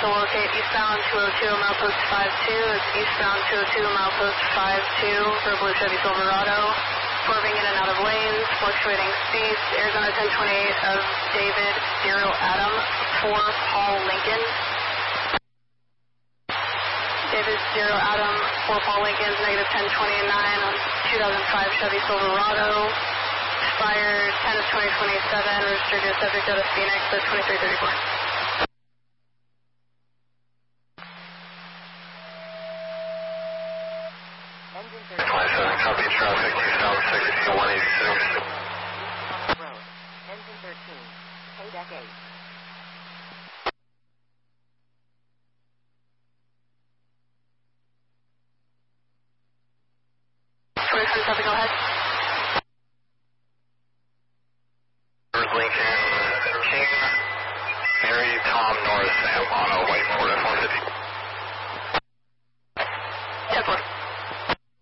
to locate eastbound 202, milepost 52. It's eastbound 202, milepost 52 for blue Chevy Silverado. Swerving in and out of lanes, fluctuating speeds. Arizona 1028 of David 0 Adam 4 Paul Lincoln. David 0 Adam 4 Paul Lincoln, negative 1029 on 2005 Chevy Silverado. Expired 10 of 2027, registered to subject out of Phoenix at 2334. 27, copy traffic, eastbound 6186. Engine 13, K-Deck 8. Go ahead. Lincoln, King, Mary, Tom, North, Sam, on a white